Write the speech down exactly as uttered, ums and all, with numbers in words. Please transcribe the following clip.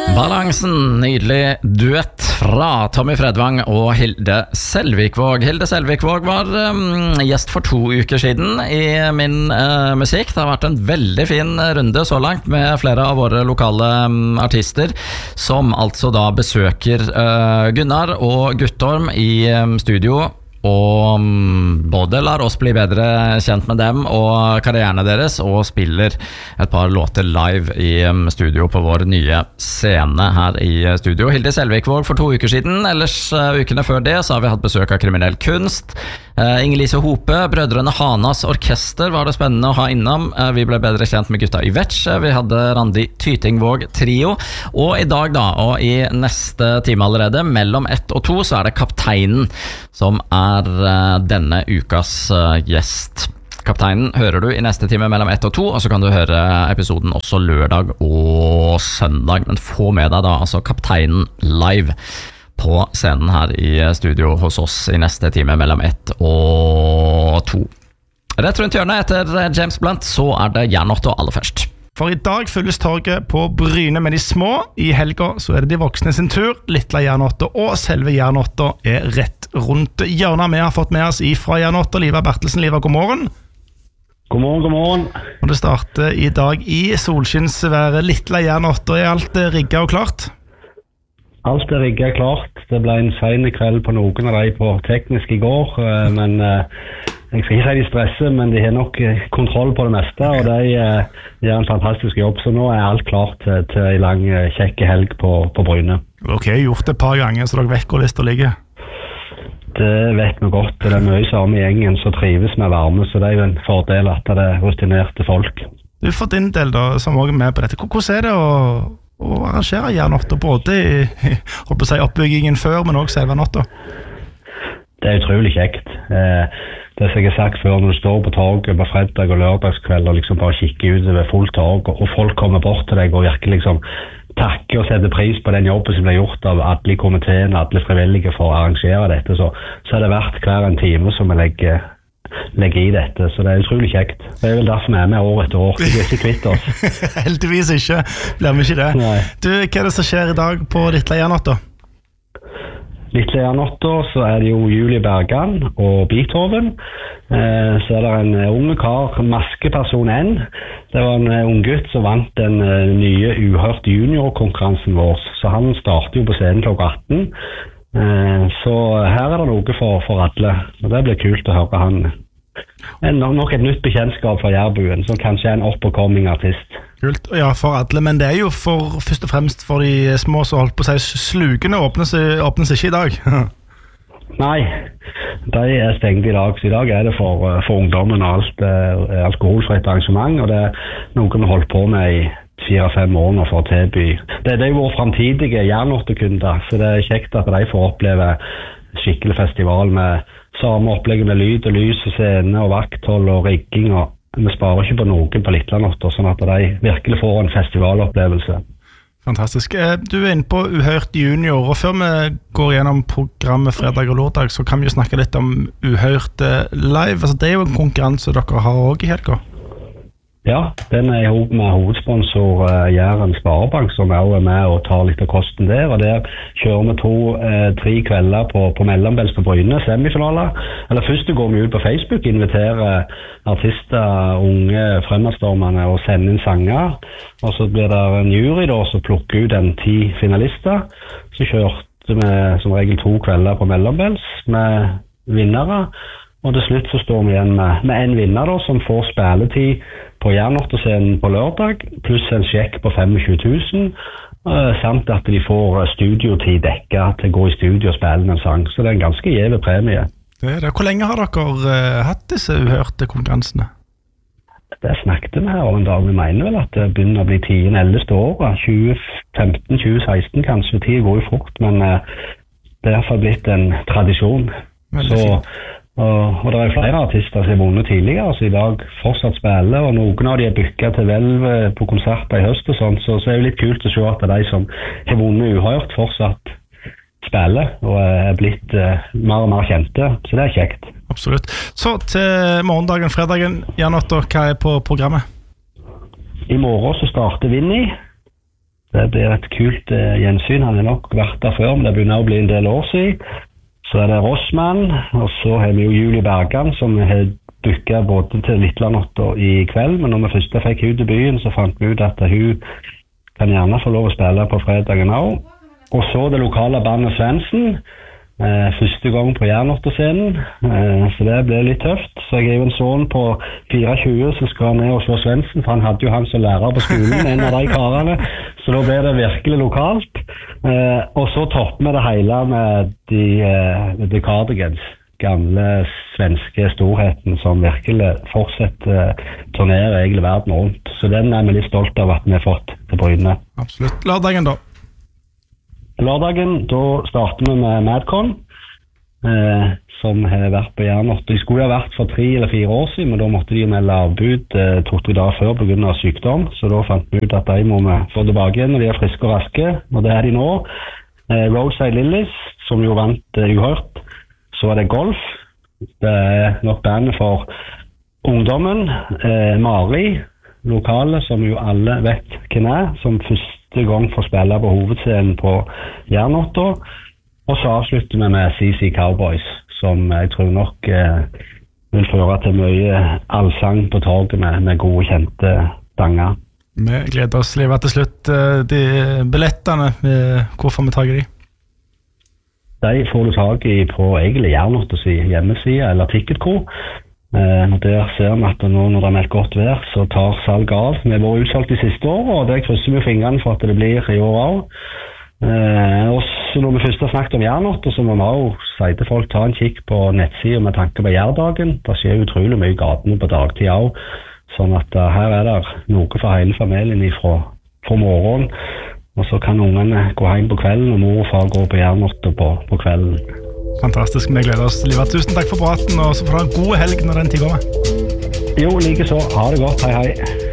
Balansen, nydelig duett fra Tommy Fredvang og Hilde Selvikvåg. Hilde Selvikvåg var um, gjest for to uker siden i min uh, musikk. Det har vært en veldig fin runde så langt med flere av våre lokale um, artister, som altså da besøker uh, Gunnar og Guttorm i um, studio, og um, både lar oss bli bedre kjent med dem og karrierne deres, og spiller et par låter live i um, studio på vår nye scene her i studio. Hilde Selvikvåg for to uker siden. Ellers uh, ukene før det så har vi hatt besøk av Kriminell Kunst. uh, Inger-Lise Hope, Brødrene Hanas Orkester var det spennende å ha innom. uh, Vi ble bedre kjent med gutta i Vetch. Vi hadde Randi Tytingvåg Trio. Og i dag da, og i neste time allerede, mellom ett og to, så er det Kapteinen som er denne ukas gjest. Kapteinen hører du i neste time mellom ett og to, og så kan du høre episoden også lørdag og søndag. Men få med deg da altså Kapteinen live på scenen her i studio hos oss i neste time mellom ett og to. Rett rundt hjørnet etter James Blunt så er det Jernåtte aller først. For i dag fylles torget på Bryne med de små. I helga så er det de voksne sin tur. Lille Jernåtte og selve Jernåtte er rett rundt hjørnet. Vi har fått med oss ifra Jernåtte Liva Bertelsen. Liva, god morgen. God morgen, god morgen. Og det starter i dag i solskinnsværet. Lille Jernåtte, er alt rigget og klart? Alt er rigget klart. Det ble en sen kveld på noen av de på teknisk i går, men jeg skal ikke si de stresser, men de har nok kontroll på det meste, og de gjør en fantastisk jobb, så nå er alt klart til, til en lang, kjekke helg på, på Bryne. Ok, gjort det et par ganger, så dere vet hvor lista ligger? Det vet vi godt, det er mye samme i gjengen, så trives med varme, så det er jo en fordel at det er rutinerte folk. Du har fått din del da, som også er med på dette. Hvordan er det å, å arrangere Jernåtte, både i, holdt på å si, oppbyggingen før, men også selve natta? Det er utrolig kjekt. Eh, det som jeg har sagt før, når du står på torget på fredag og lørdagskveld og liksom bare kikker ut over fullt torg, og folk kommer bort til deg og virkelig liksom takker og setter pris på den jobben som blir gjort av alle i komiteen, alle frivillige for å arrangere dette, så, så er det verdt hver en time som vi legger, legger i dette, så det er utrolig kjekt. Det er vel derfor vi er med år etter år. Vi er ikke kvitt oss. Heldigvis ikke, blir vi ikke det. Nei. Du, hva er det som skjer i dag på Lille Jernåtte? Lille Jernåtte, så er det jo Julie Bergan og Beethoven. Eh, så er det en unge kar, maskeperson N. Det var en ung gutt som vant den nye Uhørt junior-konkurransen vår. Så han starter jo på scenen klokka atten. Eh, så her er det noe for, for alle. Og det blir kult å høre han. En, nok et nytt bekjentskap fra Jærbuen, som kanskje er en up-and-coming artist. Kult, ja, for alle, men det er jo for, først og fremst for de små som holdt på å si slukene åpnes, åpnes ikke i dag. Nei, de er stengt i dag, så i dag er det for, for ungdommen og alt eh, alkoholfritt arrangement, og det er noe vi holdt på med i fire-fem år nå for å tilby. Det, det er jo våre fremtidige Jernåtte-kunder, så det er kjekt at de får oppleve skikkelig festival med samme opplegg med lyd og lys og scene og vakthold og rigging, og vi sparer ikke på noen på Lille Jernåtte, sånn at de virkelig får en festivalopplevelse. Fantastisk. Du er inne på Uhørt junior, og før vi går gjennom programmet fredag og lørdag, så kan vi jo snakke litt om Uhørt live. Altså, det er jo en konkurranse dere har også i helga. Ja, den er ihop med hovedsponsor uh, Jæren Sparebank, som er med og tar litt av kosten der, og der kjører vi to, uh, tre kvelder på, på Mellombels på Bryne, semifinaler. Eller først går vi ut på Facebook, inviterer artister, unge fremadstormerne, og sender inn sanger, og så blir det en jury da, som plukker ut en ti finalister. Så kjørte vi som regel to kvelder på Mellombels med vinnere, og til slutt så står vi igjen med, med en vinner da, som får spilletid på Jernåtte-scenen på lørdag, pluss en sjekk på tjuefem tusen, samt at de får studiotid dekket til å gå i studio og spille en sang. Så det er en ganske gjeve premie. Det er det. Hvor lenge har dere uh, hatt disse uhørte konkurransene? Det snakket vi her om en dag. Vi mener vel at det begynner å bli tiende ellevte året, tjue femten tjue seksten kanskje. Tid går jo fort, men uh, det er i hvert fall blitt en tradisjon. Veldig så fint. Og, og det er flere artister som har vunnet tidligere, så i dag fortsatt spiller, og noen av de er bykket til Velv på konserter i høst og sånt, så, så er det litt kult å se at de som har vunnet uhørt fortsatt spiller, og er blitt uh, mer og mer kjente, så det er kjekt. Absolutt. Så til morgendagen, fredagen, Jernåtte, hva er på programmet? I morgen så starter Vinnie, det blir et kult uh, gjensyn. Han har nok vært der før, men det begynner å bli en del år siden. Så er det Rossmann, og så har vi jo Julie Bergan, som har booket både til Littlanotta i kveld, men når vi først fikk hun til byen, så fant vi ut at hun kan gjerne få lov å spille på fredagen også. Og så det lokale bandet Svendsen, eh, første gang på Jernåtta-scenen, eh, så det ble litt tøft. Så jeg er jo en sånn på tjuefire, så skal han ned og slå Svendsen, for han hadde jo han som lærer på skolen, en av de karene, så da ble det virkelig lokalt. Eh, og så topper vi det hele med de, eh, The Cardigans, gamle svenske storheten som virkelig fortsetter uh, turnere egentlig verden rundt. Så den er vi litt stolt av at vi har fått til Bryne. Absolutt. Lørdagen da? Lørdagen, da starter vi med Madcon, eh, som har vært på Jernåtta. De skulle ha vært for tre eller fire år siden, men da måtte de melde avbud eh, to-tre dager før på grunn av sykdom. Så da fant vi ut at de må vi få tilbake igjen når de er friske og raske, og det er de nå. Eh, Roadside Lilies, som jo vant uh, uhørt. Så er det golf. Det er nok bandet for ungdommen. Eh, Mari, lokale, som jo alle vet hvem er, som første gang får spille på hovedscenen på Jernåtta. Og så avslutter vi med C C Cowboys, som jeg tror nok eh, vil føre til mye allsang på torget med, med gode, kjente danger. Vi gleder oss, Liva, til slutt. De billettene, hvor får vi tag i de? De får du tag i på egentlig Jernåttas hjemmeside, eller Ticketco. Eh, der ser vi at nå når det er meldt godt vær, så tar salg av. Vi har vært utsolgt de siste årene, og det krysser vi fingrene for at det blir i år også. Eh, og så når vi først har snakket om Jernåtta, så må vi også si til folk ta en kikk på nettsiden med tanke på Jærdagen. Det skjer utrolig mye i gatene på dagtid også, sånn at uh, her er det noe for hele familien fra, fra morgen. Og så kan ungene gå hjem på kvelden, og mor og far går på Jernåtta på, på kvelden. Fantastisk, vi gleder oss. Liva, tusen takk for praten, og så får du ha en god helg når den tid kommer. Jo, like så. Ha det godt. Hei, hei.